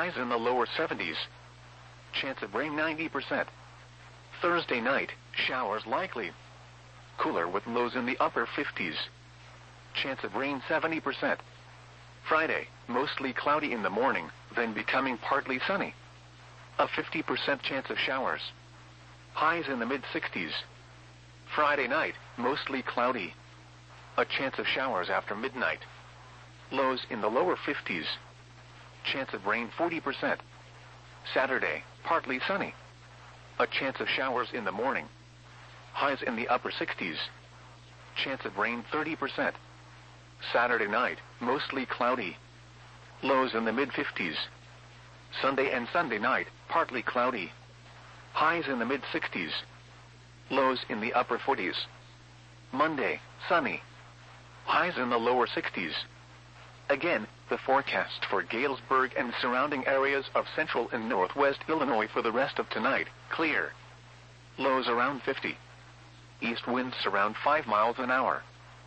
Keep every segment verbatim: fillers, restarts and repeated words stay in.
highs in the lower seventies. Chance of rain ninety percent. Thursday night, showers likely. Cooler with lows in the upper fifties. Chance of rain seventy percent. Friday, mostly cloudy in the morning, then becoming partly sunny. A fifty percent chance of showers. Highs in the mid sixties. Friday night, mostly cloudy. A chance of showers after midnight. Lows in the lower fifties. Chance of rain forty percent. Saturday, partly sunny. A chance of showers in the morning. Highs in the upper sixties. Chance of rain thirty percent. Saturday night, mostly cloudy. Lows in the mid fifties. Sunday and Sunday night, partly cloudy. Highs in the mid sixties. Lows in the upper forties. Monday, sunny. Highs in the lower sixties. Again, the forecast for Galesburg and surrounding areas of central and northwest Illinois for the rest of tonight, clear. Lows around fifty. East winds around five miles an hour.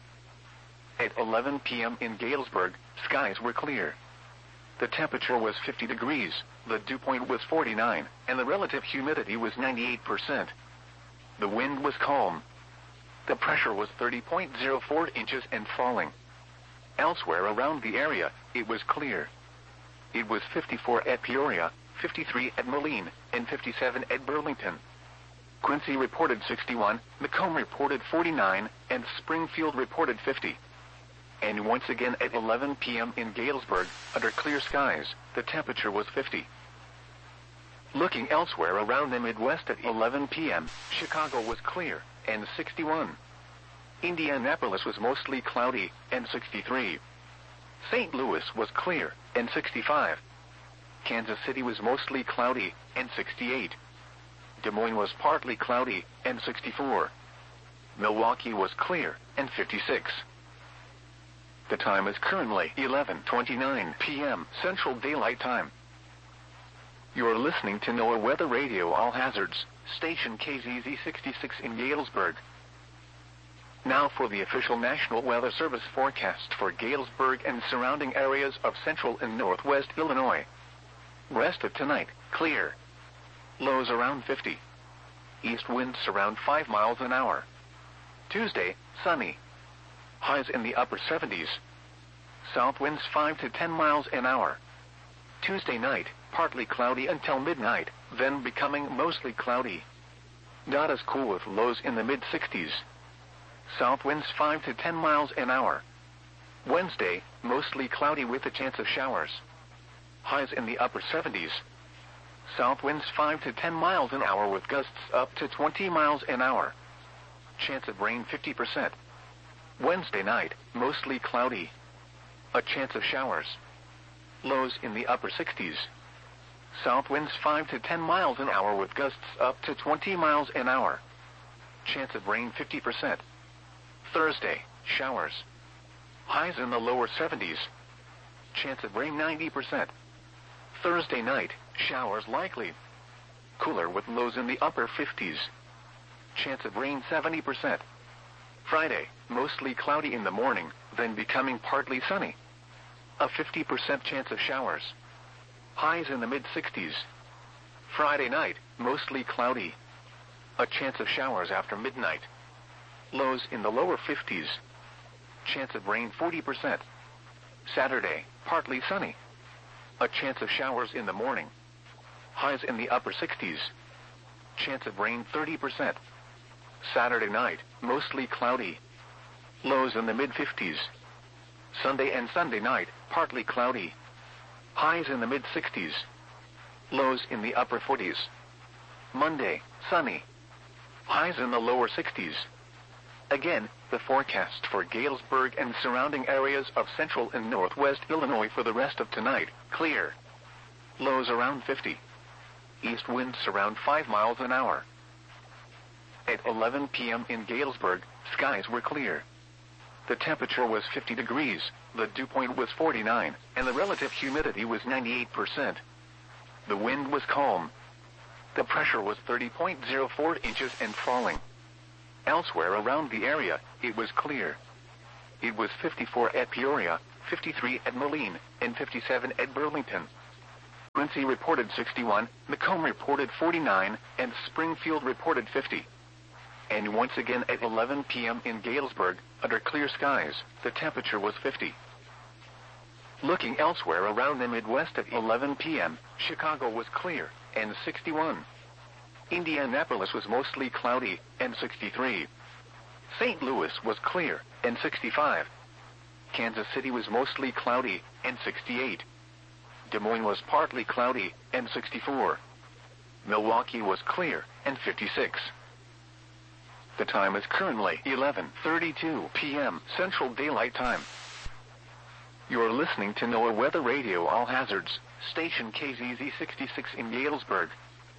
At eleven p m in Galesburg, skies were clear. The temperature was fifty degrees, the dew point was forty-nine, and the relative humidity was ninety-eight percent. The wind was calm. The pressure was thirty point zero four inches and falling. Elsewhere around the area, it was clear. It was fifty-four at Peoria, fifty-three at Moline, and fifty-seven at Burlington. Quincy reported sixty-one, Macomb reported forty-nine, and Springfield reported fifty. And once again at eleven p m in Galesburg, under clear skies, the temperature was fifty. Looking elsewhere around the Midwest at eleven p m, Chicago was clear, and sixty-one. Indianapolis was mostly cloudy, and sixty-three. Saint Louis was clear, and sixty-five. Kansas City was mostly cloudy, and sixty-eight. Des Moines was partly cloudy, and sixty-four. Milwaukee was clear, and fifty-six. The time is currently eleven twenty-nine p m Central Daylight Time. You're listening to NOAA Weather Radio All Hazards, station K Z Z sixty-six in Galesburg. Now for the official National Weather Service forecast for Galesburg and surrounding areas of central and northwest Illinois. Rest of tonight, clear. Lows around fifty. East winds around five miles an hour. Tuesday, sunny. Highs in the upper seventies. South winds five to ten miles an hour. Tuesday night, partly cloudy until midnight, then becoming mostly cloudy. Not as cool with lows in the mid sixties. South winds five to ten miles an hour. Wednesday, mostly cloudy with a chance of showers. Highs in the upper seventies. South winds five to ten miles an hour with gusts up to twenty miles an hour. Chance of rain fifty percent. Wednesday night, mostly cloudy. A chance of showers. Lows in the upper sixties. South winds five to ten miles an hour with gusts up to twenty miles an hour. Chance of rain fifty percent. Thursday, showers. Highs in the lower seventies. Chance of rain ninety percent. Thursday night, showers likely. Cooler with lows in the upper fifties. Chance of rain seventy percent. Friday, mostly cloudy in the morning, then becoming partly sunny. A fifty percent chance of showers. Highs in the mid sixties. Friday night, mostly cloudy. A chance of showers after midnight. Lows in the lower fifties. Chance of rain forty percent. Saturday, partly sunny. A chance of showers in the morning. Highs in the upper sixties. Chance of rain thirty percent. Saturday night, mostly cloudy. Lows in the mid fifties. Sunday and Sunday night, partly cloudy. Highs in the mid sixties. Lows in the upper forties. Monday, sunny. Highs in the lower sixties. Again, the forecast for Galesburg and surrounding areas of central and northwest Illinois for the rest of tonight, clear. Lows around fifty. East winds around five miles an hour. At eleven p m in Galesburg, skies were clear. The temperature was fifty degrees, the dew point was forty-nine, and the relative humidity was ninety-eight percent. The wind was calm. The pressure was thirty point zero four inches and falling. Elsewhere around the area, it was clear. It was fifty-four at Peoria, fifty-three at Moline, and fifty-seven at Burlington. Quincy reported sixty-one, Macomb reported forty-nine, and Springfield reported fifty. And once again at eleven p m in Galesburg, under clear skies, the temperature was fifty. Looking elsewhere around the Midwest at eleven p m, Chicago was clear, and sixty-one. Indianapolis was mostly cloudy, and sixty-three. Saint Louis was clear, and sixty-five. Kansas City was mostly cloudy, and sixty-eight. Des Moines was partly cloudy, and sixty-four. Milwaukee was clear, and fifty-six. The time is currently eleven thirty-two p m Central Daylight Time. You're listening to NOAA Weather Radio All Hazards, station K Z Z sixty-six in Galesburg.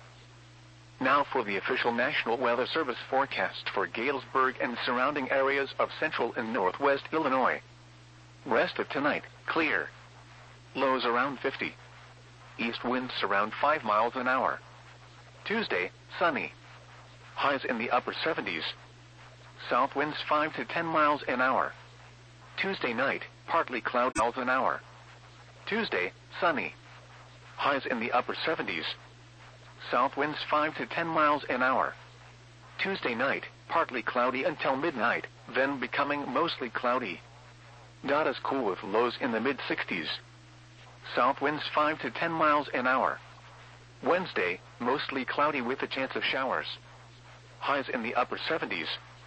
Now for the official National Weather Service forecast for Galesburg and surrounding areas of central and northwest Illinois. Rest of tonight, clear. Lows around fifty. East winds around five miles an hour. Tuesday, sunny. Highs in the upper seventies. South winds five to ten miles an hour. Tuesday night, partly cloudy miles an hour. Tuesday, sunny. Highs in the upper seventies. South winds five to ten miles an hour. Tuesday night, partly cloudy until midnight, then becoming mostly cloudy. Not as cool with lows in the mid sixties. South winds five to ten miles an hour. Wednesday, mostly cloudy with a chance of showers. Highs in the upper seventies.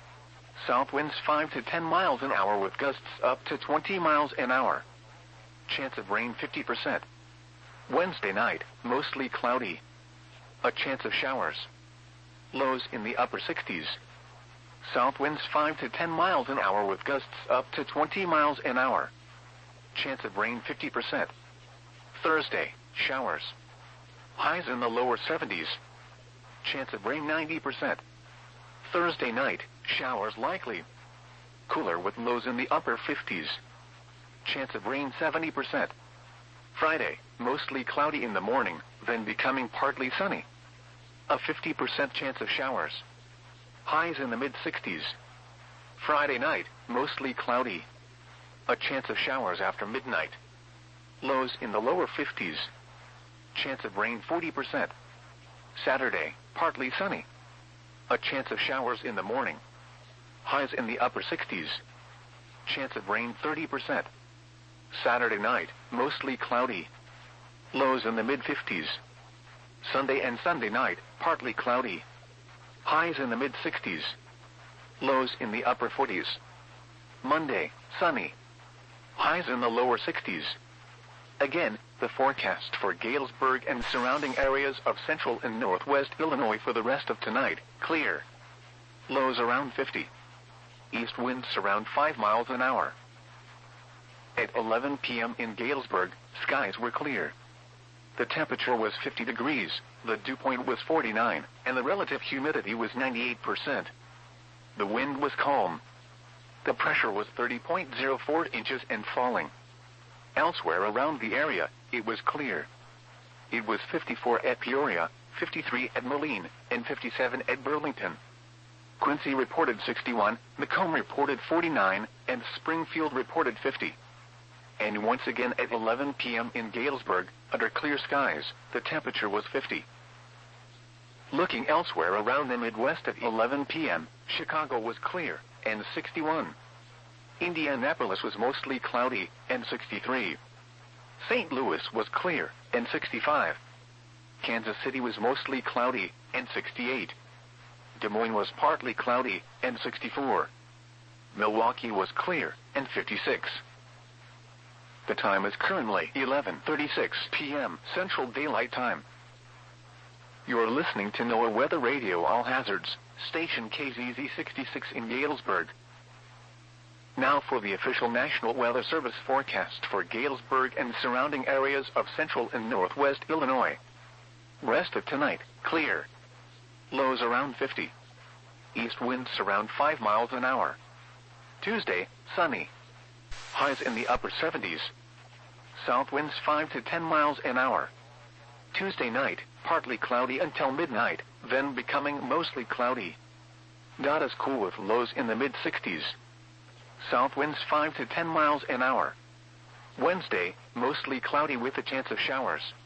South winds five to ten miles an hour with gusts up to twenty miles an hour. Chance of rain fifty percent. Wednesday night, mostly cloudy. A chance of showers. Lows in the upper sixties. South winds five to ten miles an hour with gusts up to twenty miles an hour. Chance of rain fifty percent. Thursday, showers. Highs in the lower seventies. Chance of rain ninety percent. Thursday night, showers likely. Cooler with lows in the upper fifties. Chance of rain seventy percent. Friday, mostly cloudy in the morning, then becoming partly sunny. A fifty percent chance of showers. Highs in the mid sixties. Friday night, mostly cloudy. A chance of showers after midnight. Lows in the lower fifties. Chance of rain forty percent. Saturday, partly sunny. A chance of showers in the morning. Highs in the upper sixties. Chance of rain thirty percent. Saturday night, mostly cloudy. Lows in the mid fifties. Sunday and Sunday night, partly cloudy. Highs in the mid sixties. Lows in the upper forties. Monday, sunny. Highs in the lower sixties. Again, the forecast for Galesburg and surrounding areas of central and northwest Illinois for the rest of tonight, clear. Lows around fifty. East winds around five miles an hour. At eleven p m in Galesburg, skies were clear. The temperature was fifty degrees, the dew point was forty-nine, and the relative humidity was ninety-eight percent. The wind was calm. The pressure was thirty point zero four inches and falling. Elsewhere around the area, it was clear. It was fifty-four at Peoria, fifty-three at Moline, and fifty-seven at Burlington. Quincy reported sixty-one, Macomb reported forty-nine, and Springfield reported fifty. And once again at eleven p m in Galesburg, under clear skies, the temperature was fifty. Looking elsewhere around the Midwest at eleven p m, Chicago was clear, and sixty-one. Indianapolis was mostly cloudy, and sixty-three. Saint Louis was clear, and sixty-five. Kansas City was mostly cloudy, and sixty-eight. Des Moines was partly cloudy, and sixty-four. Milwaukee was clear, and fifty-six. The time is currently eleven thirty-six p m Central Daylight Time. You are listening to NOAA Weather Radio All Hazards, station K Z Z sixty-six in Galesburg. Now for the official National Weather Service forecast for Galesburg and surrounding areas of central and northwest Illinois. Rest of tonight, clear. Lows around fifty. East winds around five miles an hour. Tuesday, sunny. Highs in the upper seventies. South winds five to ten miles an hour. Tuesday night, partly cloudy until midnight, then becoming mostly cloudy. Not as cool with lows in the mid sixties. South winds five to ten miles an hour. Wednesday, mostly cloudy with a chance of showers.